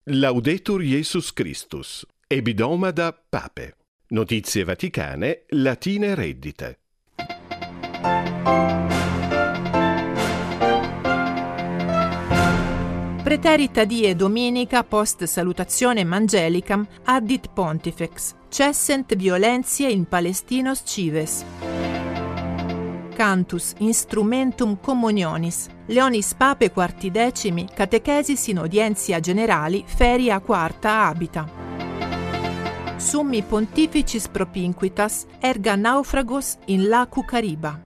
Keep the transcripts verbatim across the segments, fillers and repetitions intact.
Laudetur Jesus Christus, Ebidomada Pape. Notizie vaticane, latine reddite. Preterita die Dominica post salutationem angelicam addit pontifex, cessent violentiae in Palestinos cives. Cantus instrumentum communionis, Leonis Pape quartidecimi, catechesis in audientia generali, feria quarta habita. Summi pontificis propinquitas, erga naufragos in lacu Cariba.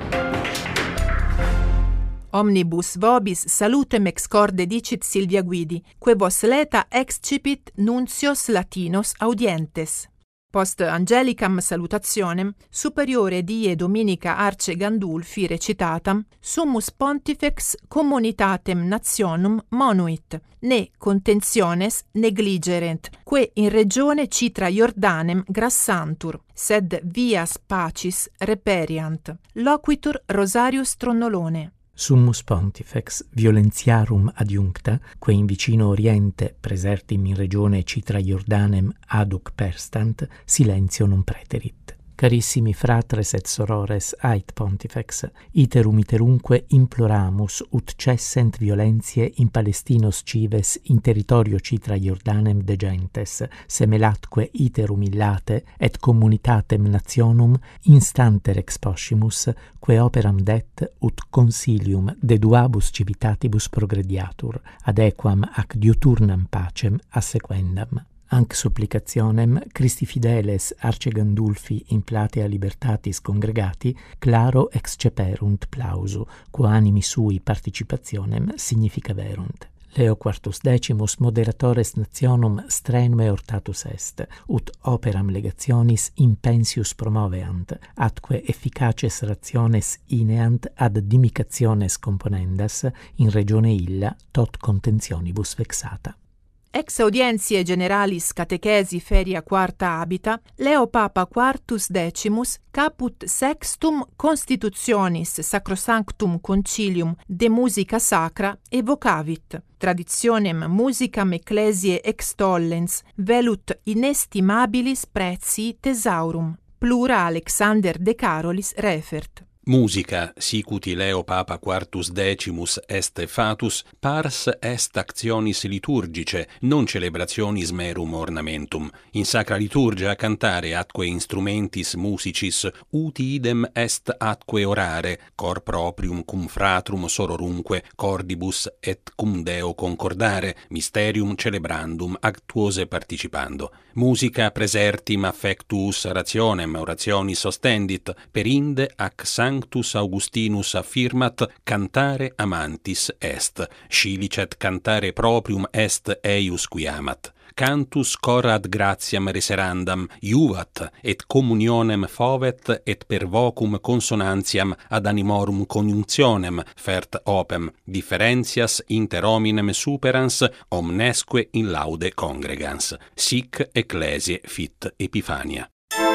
Omnibus vobis salutem ex corde dicit Silvia Guidi, que vos leta excipit nuncios latinos audientes. Post angelicam salutationem, superiore die Dominica Arce Gandulfi recitatam, summus pontifex communitatem nationum monuit, ne contentiones negligerent, que in regione Citra Iordanem grassantur, sed vias pacis reperiant. Loquitur Rosarius Tronnolone. Summus pontifex violentiarum adjuncta, que in vicino Oriente presertim in regione Citra Iordanem aduc perstant, silentio non preterit. Carissimi fratres et sorores ait pontifex, iterum iterumque imploramus ut cessent violentiae in Palestinos cives in territorio Citra Iordanem de gentes, semelatque iterum illate et communitatem nationum instanter exposcimus, que operam det ut consilium de duabus civitatibus progrediatur, adequam ac diuturnam pacem assequendam. Anc supplicationem Christi fideles Arce Gandulfi in platea libertatis congregati claro exceperunt plausu, quo animi sui participationem significaverunt. Leo quartus decimus moderatores nationum strenue ortatus est, ut operam legationis impensius promoveant, atque efficaces rationes ineant ad dimicationes componendas in regione illa tot contentionibus vexata. Ex audientiae generalis catechesi feria quarta habita, Leo Papa quartus decimus caput sextum constitutionis sacrosanctum concilium de musica sacra evocavit. Traditionem musicam ecclesiae extollens, velut inestimabilis prezii thesaurum. Plura Alexander de Carolis refert. Musica, sicuti Leo Papa quartus decimus est fatus, pars est actionis liturgice, non celebrationis merum ornamentum. In sacra liturgia cantare atque instrumentis musicis uti idem est atque orare, cor proprium cum fratrum sororumque cordibus et cum Deo concordare, mysterium celebrandum actuose participando. Musica presertim affectus rationem orationis ostendit, perinde ac Sanctus Augustinus affirmat cantare amantis est, scilicet cantare proprium est eius qui amat. Cantus cor ad gratiam reserandam iuvat, et communionem fovet, et per vocum consonantiam ad animorum conjunctionem fert opem, differentias inter hominem superans, omnesque in laude congregans. Sic ecclesiae fit Epifania.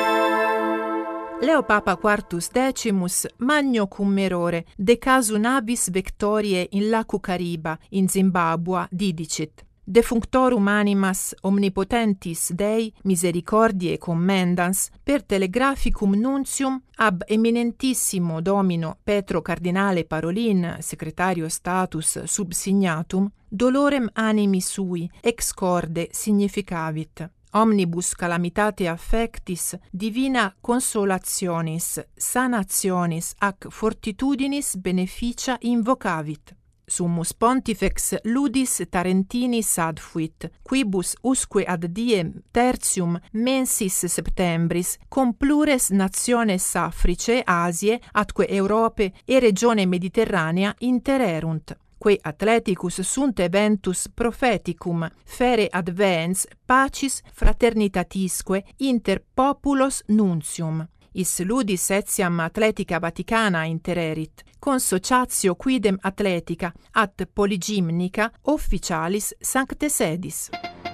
Leo Papa quartus decimus magno cum errore de casu navis vectoriae in lacu Cariba in Zimbabua didicit. Defunctorum animas omnipotentis Dei misericordiae commendans per telegraphicum nuntium ab eminentissimo Domino Petro Cardinale Parolin, secretario status subsignatum, dolorem animi sui ex corde significavit. Omnibus calamitate affectis divina consolationis, sanationis ac fortitudinis beneficia invocavit. Summus pontifex ludis Tarentinis adfuit, quibus usque ad diem tertium mensis septembris cum plures nationes Africe, Asie, atque Europe e regione Mediterranea intererunt. Que atleticus sunt eventus propheticum, fere advens pacis fraternitatisque inter populos nuntium. Is ludis etiam atletica Vaticana intererit, consociatio quidem atletica at polygymnica officialis Sancte Sedis.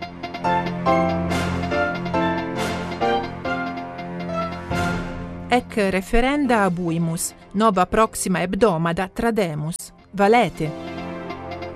Ec referenda abuimus, nova proxima hebdomada trademus. Valete!